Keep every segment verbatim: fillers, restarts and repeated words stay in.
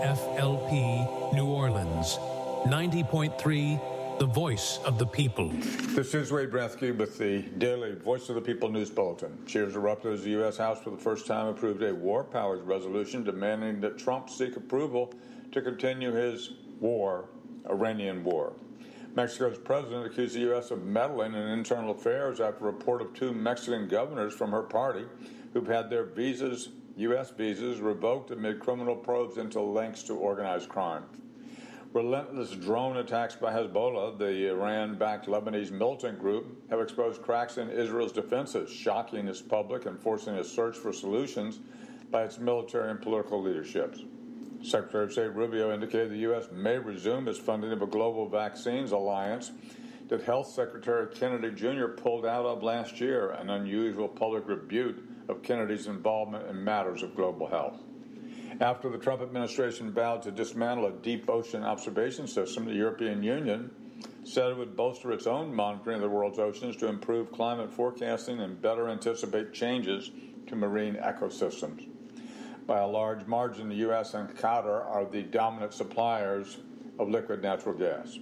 F L P New Orleans, ninety point three, the voice of the people. This is Wade Brathke with the daily Voice of the People News Bulletin. Cheers erupted as the U S. House for the first time approved a war powers resolution demanding that Trump seek approval to continue his war, Iranian war. Mexico's president accused the U S of meddling in internal affairs after a report of two Mexican governors from her party who've had their visas, U S visas, revoked amid criminal probes into links to organized crime. Relentless drone attacks by Hezbollah, the Iran-backed Lebanese militant group, have exposed cracks in Israel's defenses, shocking its public and forcing a search for solutions by its military and political leaderships. Secretary of State Rubio indicated the U S may resume its funding of a global vaccines alliance that Health Secretary Kennedy Junior pulled out of last year, an unusual public rebuke of Kennedy's involvement in matters of global health. After the Trump administration vowed to dismantle a deep ocean observation system, the European Union said it would bolster its own monitoring of the world's oceans to improve climate forecasting and better anticipate changes to marine ecosystems. By a large margin, the U S and Qatar are the dominant suppliers of liquid natural gas.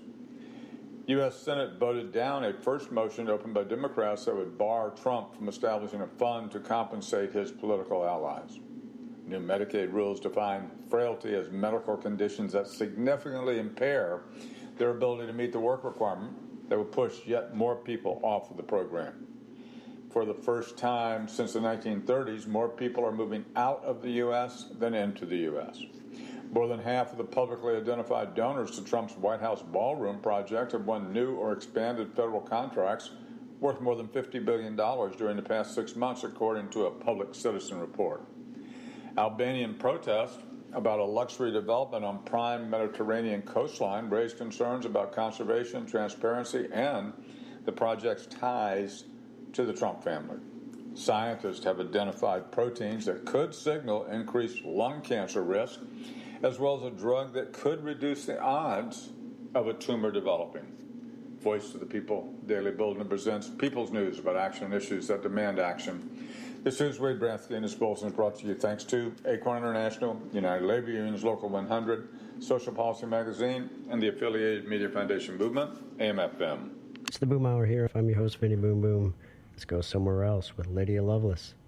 U S. Senate voted down a first motion opened by Democrats that would bar Trump from establishing a fund to compensate his political allies. New Medicaid rules define frailty as medical conditions that significantly impair their ability to meet the work requirement that would push yet more people off of the program. For the first time since the nineteen thirties, more people are moving out of the U S than into the U S. More than half of the publicly identified donors to Trump's White House Ballroom project have won new or expanded federal contracts worth more than fifty billion dollars during the past six months, according to a Public Citizen report. Albanian protests about a luxury development on prime Mediterranean coastline raised concerns about conservation, transparency, and the project's ties to the Trump family. Scientists have identified proteins that could signal increased lung cancer risk, as well as a drug that could reduce the odds of a tumor developing. Voice of the People Daily Bulletin presents People's News about action and issues that demand action. This is Wade Brathke, and this bulletin is brought to you thanks to Acorn International, United Labor Unions Local one hundred, Social Policy Magazine, and the affiliated Media Foundation Movement, A M F M. It's the Boom Hour here. I'm your host, Vinny Boom Boom. Let's go somewhere else with Lydia Lovelace.